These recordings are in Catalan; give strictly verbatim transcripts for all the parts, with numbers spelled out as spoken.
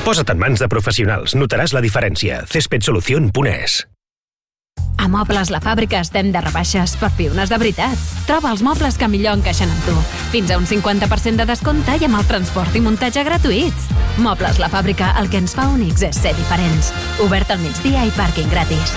Posa't en mans de professionals, notaràs la diferència. césped solución punt es. A Mobles La Fàbrica estem de rebaixes per piones de veritat. Troba els mobles que millor encaixen amb tu. Fins a un cinquanta per cent de descompte i amb el transport i muntatge gratuïts. Mobles La Fàbrica, el que ens fa únics és ser diferents. Obert al migdia i pàrquing gratis.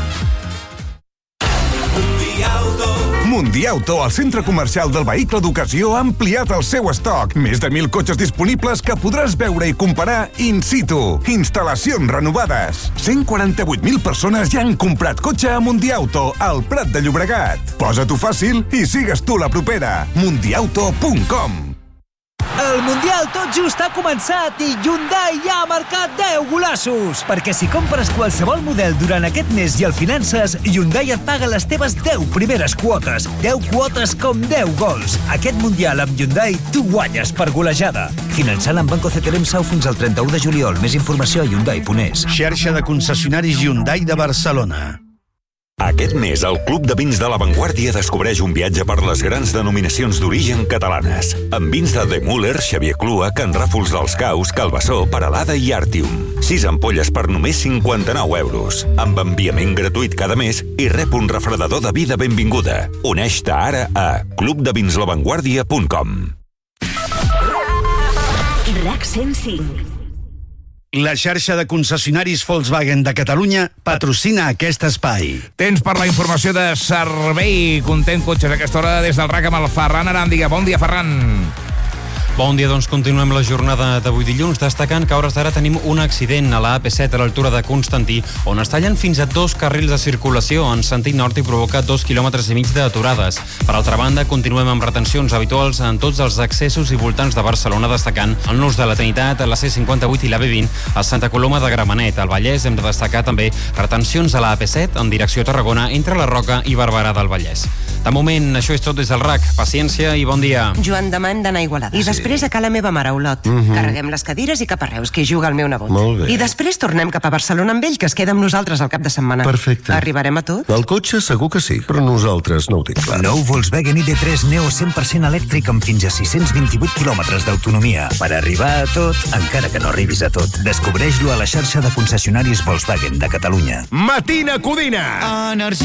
Mundiauto, el centre comercial del vehicle d'ocasió, ha ampliat el seu estoc. Més de mil cotxes disponibles que podràs veure i comparar in situ. Instal·lacions renovades. cent quaranta-vuit mil persones ja han comprat cotxe a Mundiauto, al Prat de Llobregat. Posa-t'ho fàcil i sigues tu la propera. mundiauto punt com. El Mundial tot just ha començat i Hyundai ja ha marcat deu golassos. Perquè si compres qualsevol model durant aquest mes i el finances, Hyundai et paga les teves deu primeres quotes. deu quotes com deu gols. Aquest Mundial amb Hyundai tu guanyes per golejada. Finançant amb Banco C T L M S A U fins al trenta-u de juliol. Més informació a hyundai punt es. Xarxa de concessionaris Hyundai de Barcelona. Aquest mes, el Club de Vins de La Vanguardia descobreix un viatge per les grans denominacions d'origen catalanes. Amb vins de De Müller, Xavier Clua, Can Ràfols dels Caus, Calbasó, Peralada i Artium. Sis ampolles per només cinquanta-nou euros. Amb enviament gratuït cada mes i rep un refredador de vida benvinguda. Uneix-te ara a club de vins la vanguardia punt com. RAC cent cinc. La xarxa de concessionaris Volkswagen de Catalunya patrocina aquest espai. Temps per la informació de servei. Content cotxes a aquesta hora des del RAC amb el Ferran Aràndiga. Bon dia, Ferran. Bon dia, doncs continuem la jornada d'avui dilluns, destacant que a hores d'ara tenim un accident a la A P set a l'altura de Constantí, on es tallen fins a dos carrils de circulació en sentit nord i provoca dos quilòmetres i mig d'aturades. Per altra banda, continuem amb retencions habituals en tots els accessos i voltants de Barcelona, destacant el Nus de la Trinitat, la C cinquanta-vuit i la B vint, a Santa Coloma de Gramenet. Al Vallès hem de destacar també retencions a la A P set en direcció a Tarragona entre la Roca i Barberà del Vallès. De moment, això és tot des del RAC. Paciència i bon dia. Joan, demà hem d'anar a Igualada. I després a ca la meva mare, a Olot. Mhm. Carreguem les cadires i cap a Reus, que hi juga el meu nebot. Molt bé. I després tornem cap a Barcelona amb ell, que es queda amb nosaltres al cap de setmana. Perfecte. Arribarem a tot? El cotxe segur que sí, però nosaltres no ho tinc clar. Nou Volkswagen I D tres Neo cent per cent elèctric amb fins a sis-cents vint-i-vuit quilòmetres d'autonomia. Per arribar a tot, encara que no arribis a tot. Descobreix-lo a la xarxa de concessionaris Volkswagen de Catalunya. Matina Codina. Energia.